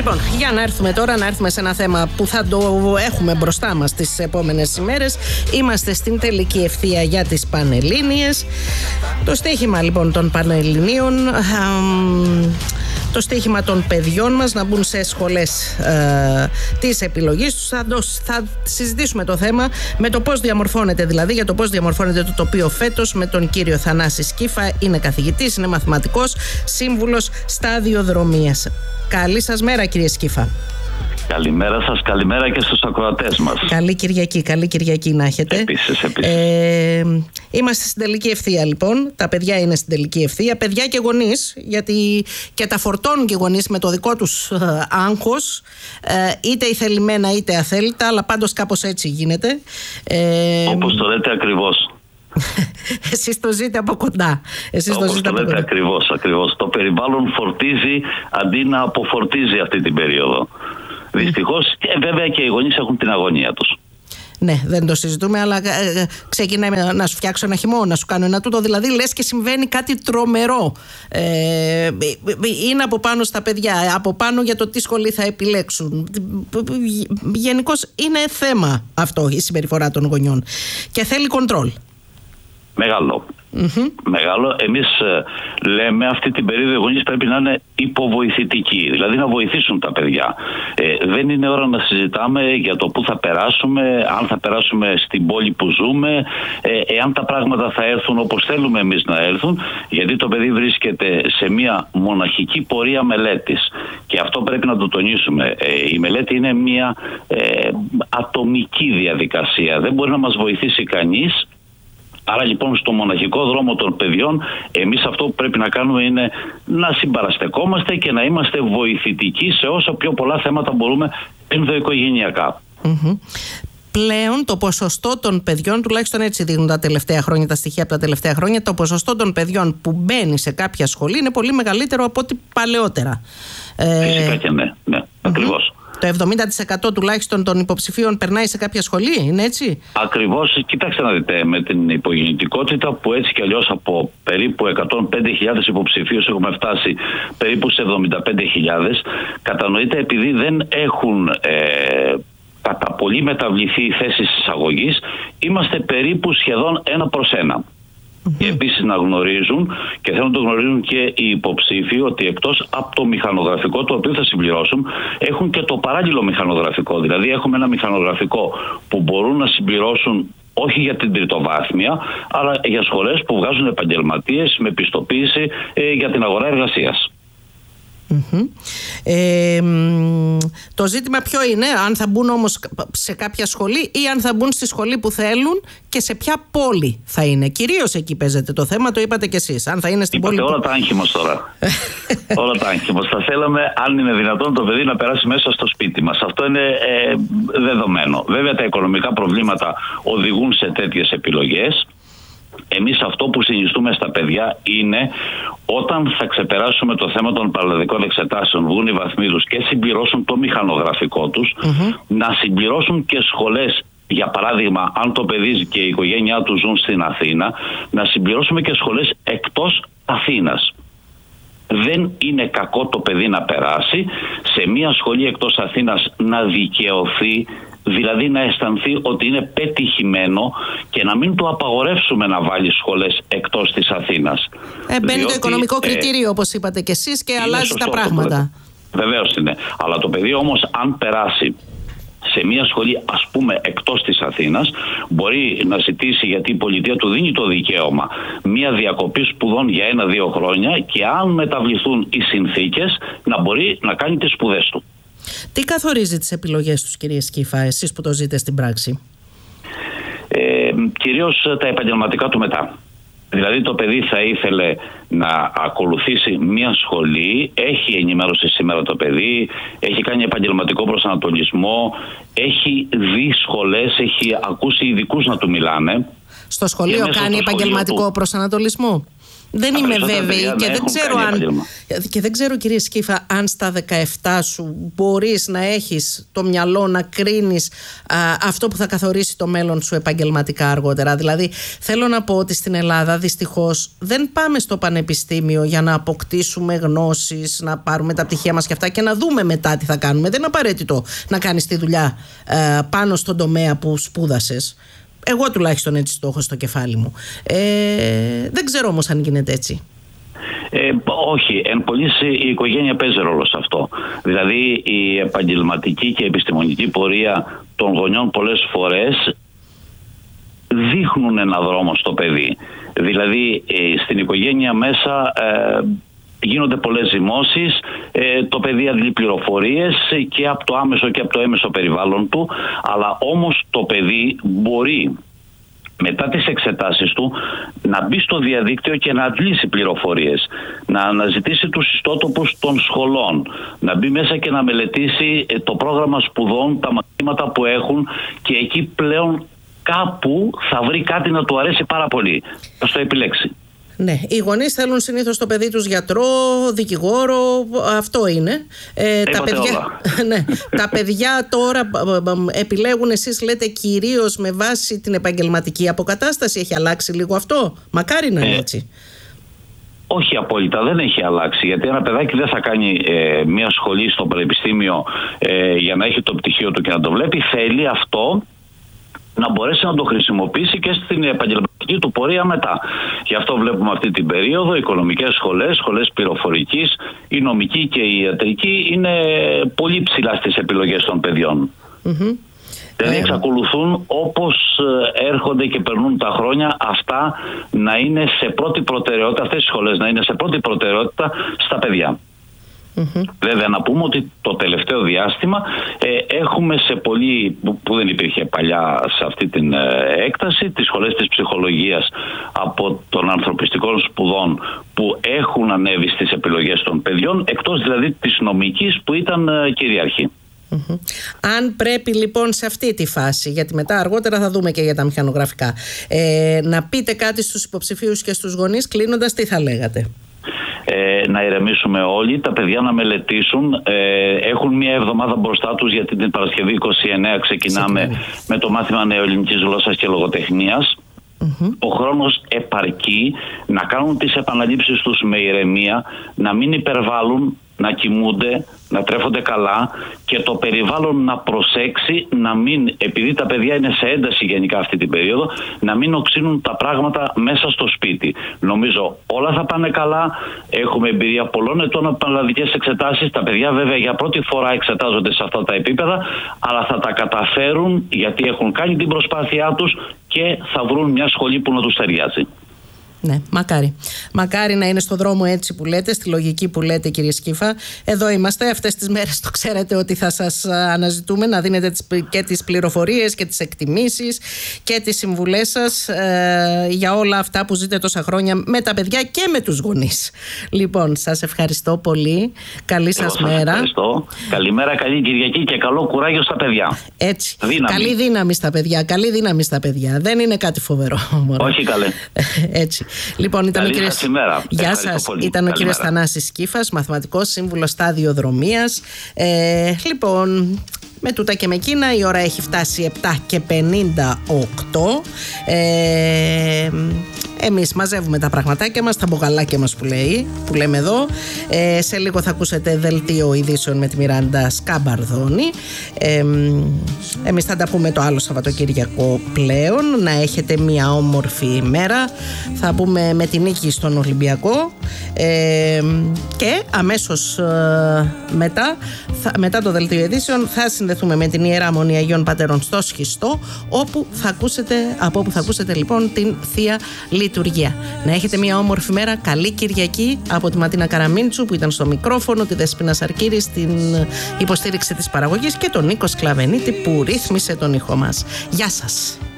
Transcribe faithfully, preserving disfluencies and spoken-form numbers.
Λοιπόν, για να έρθουμε τώρα, να έρθουμε σε ένα θέμα που θα το έχουμε μπροστά μας τις επόμενες ημέρες. Είμαστε στην τελική ευθεία για τις Πανελλήνιες. Το στοίχημα λοιπόν των Πανελληνίων, το στοίχημα των παιδιών μας να μπουν σε σχολές ε, της επιλογής τους. Θα, το, θα συζητήσουμε το θέμα με το πώς διαμορφώνεται, δηλαδή για το πώς διαμορφώνεται το τοπίο φέτος, με τον κύριο Θανάση Σκύφα. Είναι καθηγητής, είναι μαθηματικός, σύμβουλος σταδιοδρομίας. Καλή σας μέρα, κύριε Σκύφα. Καλημέρα σας, καλημέρα και στους ακροατές μας. Καλή Κυριακή, καλή Κυριακή να έχετε. Επίσης, επίσης. Ε, είμαστε στην τελική ευθεία λοιπόν, τα παιδιά είναι στην τελική ευθεία, παιδιά και γονείς, γιατί και τα φορτώνουν και οι γονείς με το δικό τους ε, άγχος, ε, είτε ηθελημένα είτε αθέλητα, αλλά πάντως κάπως έτσι γίνεται. Ε, Όπως το λέτε ακριβώς. Εσείς το ζείτε από κοντά. Εσείς Όπως το ζείτε το από λέτε κοντά. ακριβώς, ακριβώς. Το περιβάλλον φορτίζει αντί να αποφορτίζει αυτή την περίοδο. Δυστυχώς, και βέβαια και οι γονείς έχουν την αγωνία τους. Ναι, δεν το συζητούμε, αλλά ε, ξεκινάει να σου φτιάξω ένα χυμό, να σου κάνω ένα τούτο. Δηλαδή, λες και συμβαίνει κάτι τρομερό. Ε, είναι από πάνω στα παιδιά, από πάνω για το τι σχολή θα επιλέξουν. Γενικώς είναι θέμα αυτό η συμπεριφορά των γονιών. Και θέλει κοντρόλ. Μεγάλο. Mm-hmm. Μεγάλο. Εμείς ε, λέμε αυτή την περίοδο οι γονείς πρέπει να είναι υποβοηθητικοί, δηλαδή να βοηθήσουν τα παιδιά. Ε, δεν είναι ώρα να συζητάμε για το πού θα περάσουμε, αν θα περάσουμε στην πόλη που ζούμε, ε, εάν τα πράγματα θα έρθουν όπως θέλουμε εμείς να έρθουν, γιατί το παιδί βρίσκεται σε μια μοναχική πορεία μελέτης. Και αυτό πρέπει να το τονίσουμε. Ε, η μελέτη είναι μια ε, ατομική διαδικασία. Δεν μπορεί να μας βοηθήσει κανείς. Άρα λοιπόν στο μοναχικό δρόμο των παιδιών εμείς αυτό που πρέπει να κάνουμε είναι να συμπαραστεκόμαστε και να είμαστε βοηθητικοί σε όσο πιο πολλά θέματα μπορούμε ενδοοικογενειακά. Mm-hmm. Πλέον το ποσοστό των παιδιών, τουλάχιστον έτσι δείχνουν τα τελευταία χρόνια, τα στοιχεία από τα τελευταία χρόνια, το ποσοστό των παιδιών που μπαίνει σε κάποια σχολή είναι πολύ μεγαλύτερο από ό,τι παλαιότερα. Φυσικά και ναι, ναι, mm-hmm. ακριβώς. Το εβδομήντα τοις εκατό τουλάχιστον των υποψηφίων περνάει σε κάποια σχολή, είναι έτσι? Ακριβώς. Κοιτάξτε να δείτε, με την υπογεννητικότητα που έτσι κι αλλιώς από περίπου εκατόν πέντε χιλιάδες υποψηφίους έχουμε φτάσει περίπου σε εβδομήντα πέντε χιλιάδες, κατανοείται επειδή δεν έχουν ε, κατά πολύ μεταβληθεί οι θέσεις εισαγωγής, είμαστε περίπου σχεδόν ένα προς ένα. Mm-hmm. Επίσης να γνωρίζουν, και θέλουν να το γνωρίζουν και οι υποψήφοι, ότι εκτός από το μηχανογραφικό το οποίο θα συμπληρώσουν, έχουν και το παράλληλο μηχανογραφικό. Δηλαδή έχουμε ένα μηχανογραφικό που μπορούν να συμπληρώσουν όχι για την τριτοβάθμια, αλλά για σχολές που βγάζουν επαγγελματίες με πιστοποίηση ε, για την αγορά εργασίας. Mm-hmm. Ε, το ζήτημα ποιο είναι, αν θα μπουν όμως σε κάποια σχολή ή αν θα μπουν στη σχολή που θέλουν και σε ποια πόλη θα είναι. Κυρίως εκεί παίζεται το θέμα, το είπατε κι εσείς. Αν θα είναι στην είπατε πόλη. Όλα που... τα άγχη μας τώρα. όλα τα άγχη μας. Θα θέλαμε, αν είναι δυνατόν, το παιδί να περάσει μέσα στο σπίτι μας. Αυτό είναι ε, δεδομένο. Βέβαια τα οικονομικά προβλήματα οδηγούν σε τέτοιες επιλογές. Εμείς αυτό που συνιστούμε στα παιδιά είναι όταν θα ξεπεράσουμε το θέμα των παραλλαδικών εξετάσεων, βγουν οι βαθμοί τους και συμπληρώσουν το μηχανογραφικό τους, mm-hmm. να συμπληρώσουν και σχολές. Για παράδειγμα, αν το παιδί και η οικογένειά του ζουν στην Αθήνα, να συμπληρώσουμε και σχολές εκτός Αθήνας. Δεν είναι κακό το παιδί να περάσει σε μια σχολή εκτός Αθήνας, να δικαιωθεί, δηλαδή να αισθανθεί ότι είναι πετυχημένο και να μην του απαγορεύσουμε να βάλει σχολές εκτός της Αθήνας. Ε, μπαίνει διότι, το οικονομικό ε, κριτήριο όπως είπατε και εσείς και αλλάζει τα πράγματα. Βεβαίως είναι. Αλλά το παιδί όμως αν περάσει σε μια σχολή ας πούμε εκτός της Αθήνας, μπορεί να ζητήσει, γιατί η πολιτεία του δίνει το δικαίωμα, μια διακοπή σπουδών για ένα-δύο χρόνια και αν μεταβληθούν οι συνθήκες να μπορεί να κάνει τις σπουδές του. Τι καθορίζει τις επιλογές τους, κύριε Σκύφα, εσείς που το ζείτε στην πράξη? Ε, κυρίως τα επαγγελματικά του μετά. Δηλαδή το παιδί θα ήθελε να ακολουθήσει μια σχολή, έχει ενημέρωση σήμερα το παιδί, έχει κάνει επαγγελματικό προσανατολισμό, έχει δει σχολές, έχει ακούσει ειδικούς να του μιλάνε. Στο σχολείο κάνει επαγγελματικό του... προσανατολισμό. Δεν είμαι βέβαιη και δεν, ξέρω αν, και δεν ξέρω κύριε Σκύφα αν στα δεκαεπτά σου μπορείς να έχεις το μυαλό να κρίνεις α, αυτό που θα καθορίσει το μέλλον σου επαγγελματικά αργότερα. Δηλαδή θέλω να πω ότι στην Ελλάδα δυστυχώς δεν πάμε στο πανεπιστήμιο για να αποκτήσουμε γνώσεις, να πάρουμε τα πτυχία μας και αυτά και να δούμε μετά τι θα κάνουμε. Δεν είναι απαραίτητο να κάνεις τη δουλειά α, πάνω στον τομέα που σπούδασες. Εγώ τουλάχιστον έτσι το έχω στο κεφάλι μου. Ε, δεν ξέρω όμως αν γίνεται έτσι. Ε, όχι, εν πολλοίς η οικογένεια παίζει ρόλο σε αυτό. Δηλαδή η επαγγελματική και επιστημονική πορεία των γονιών πολλές φορές δείχνουν ένα δρόμο στο παιδί. Δηλαδή ε, στην οικογένεια μέσα ε, γίνονται πολλές ζυμώσεις, ε, το παιδί αντλεί πληροφορίες και από το άμεσο και από το έμεσο περιβάλλον του, αλλά όμως το παιδί μπορεί μετά τις εξετάσεις του να μπει στο διαδίκτυο και να αντλήσει πληροφορίες, να αναζητήσει τους ιστότοπους των σχολών, να μπει μέσα και να μελετήσει το πρόγραμμα σπουδών, τα μαθήματα που έχουν και εκεί πλέον κάπου θα βρει κάτι να του αρέσει πάρα πολύ. Θα το επιλέξει. Ναι, οι γονείς θέλουν συνήθως το παιδί τους γιατρό, δικηγόρο, αυτό είναι. Ε, τα, παιδιά, ναι, τα παιδιά τώρα επιλέγουν, εσείς λέτε, κυρίως με βάση την επαγγελματική αποκατάσταση. Έχει αλλάξει λίγο αυτό? Μακάρι να είναι έτσι. Όχι απόλυτα, δεν έχει αλλάξει. Γιατί ένα παιδάκι δεν θα κάνει ε, μια σχολή στο πανεπιστήμιο ε, για να έχει το πτυχίο του και να το βλέπει. Θέλει αυτό να μπορέσει να το χρησιμοποιήσει και στην επαγγελματική του πορεία μετά. Γι' αυτό βλέπουμε αυτή την περίοδο οικονομικές σχολές, σχολές πληροφορικής, η νομική και η ιατρική είναι πολύ ψηλά στις επιλογές των παιδιών. Mm-hmm. Δηλαδή εξακολουθούν όπως έρχονται και περνούν τα χρόνια αυτά να είναι σε πρώτη προτεραιότητα, αυτές οι σχολές να είναι σε πρώτη προτεραιότητα στα παιδιά. Mm-hmm. Βέβαια να πούμε ότι το τελευταίο διάστημα ε, έχουμε σε πολύ που, που δεν υπήρχε παλιά σε αυτή την ε, έκταση τις σχολές της ψυχολογίας από των ανθρωπιστικών σπουδών που έχουν ανέβει στις επιλογές των παιδιών, εκτός δηλαδή της νομικής που ήταν ε, κυρίαρχη. Mm-hmm. Αν πρέπει λοιπόν σε αυτή τη φάση, γιατί μετά αργότερα θα δούμε και για τα μηχανογραφικά, ε, να πείτε κάτι στους υποψηφίους και στους γονείς, κλείνοντας, τι θα λέγατε? Ε, να ηρεμήσουμε όλοι, τα παιδιά να μελετήσουν. Ε, έχουν μία εβδομάδα μπροστά τους, γιατί την Παρασκευή είκοσι εννέα ξεκινάμε mm-hmm. με το μάθημα νεοελληνικής γλώσσας και λογοτεχνίας. Mm-hmm. Ο χρόνος επαρκεί να κάνουν τις επαναλήψεις τους με ηρεμία, να μην υπερβάλλουν, να κοιμούνται, να τρέφονται καλά και το περιβάλλον να προσέξει να μην, επειδή τα παιδιά είναι σε ένταση γενικά αυτή την περίοδο, να μην οξύνουν τα πράγματα μέσα στο σπίτι. Νομίζω όλα θα πάνε καλά. Έχουμε εμπειρία πολλών ετών από πανελλαδικές εξετάσεις. Τα παιδιά βέβαια για πρώτη φορά εξετάζονται σε αυτά τα επίπεδα, αλλά θα τα καταφέρουν γιατί έχουν κάνει την προσπάθειά τους και θα βρουν μια σχολή που να τους ταιριάζει. Ναι, μακάρι. Μακάρι να είναι στο δρόμο έτσι που λέτε, στη λογική που λέτε, κύριε Σκύφα. Εδώ είμαστε αυτές τις μέρες, το ξέρετε ότι θα σας αναζητούμε, να δίνετε και τις πληροφορίες και τις εκτιμήσεις και τις συμβουλές σας ε, για όλα αυτά που ζείτε τόσα χρόνια με τα παιδιά και με τους γονείς. Λοιπόν, σας ευχαριστώ πολύ. Καλή σας Εγώ μέρα. Ευχαριστώ. Καλημέρα, καλή Κυριακή και καλό κουράγιο στα παιδιά. Έτσι. Δύναμη. Καλή δύναμη στα παιδιά. Καλή δύναμη στα παιδιά. Δεν είναι κάτι φοβερό. Όχι καλέ. Έτσι. Λοιπόν, ήταν Καλή ο κύριος... σας ημέρα. Γεια σας. Ήταν ο κύριος Θανάσης Σκύφας, μαθηματικός σύμβουλος σταδιοδρομίας. Ε, λοιπόν, με τούτα και με εκείνα, η ώρα έχει φτάσει επτά και πενήντα οκτώ. Ε, εμείς μαζεύουμε τα πραγματάκια μας, τα μπογαλάκια μας που, λέει, που λέμε εδώ. Ε, σε λίγο θα ακούσετε δελτίο ειδήσεων με τη Μιράντα Σκαμπαρδόνη. Ε, εμείς θα τα πούμε το άλλο Σαββατοκύριακο πλέον. Να έχετε μια όμορφη ημέρα. Θα πούμε με την νίκη στον Ολυμπιακό. Ε, και αμέσως ε, μετά, θα, μετά το δελτίο ειδήσεων θα συνδεθούμε με την Ιερά Μονή Αγίων Πατέρων στο Σχιστό, όπου θα ακούσετε, από όπου θα ακούσετε λοιπόν την Θεία Λειτουργία. Να έχετε μια όμορφη μέρα. Καλή Κυριακή από τη Ματίνα Καραμίντσου που ήταν στο μικρόφωνο, τη Δεσπίνα Σαρκύρη στην υποστήριξη της παραγωγής και τον Νίκο Σκλαβενίτη που ρύθμισε τον ήχο μας. Γεια σας.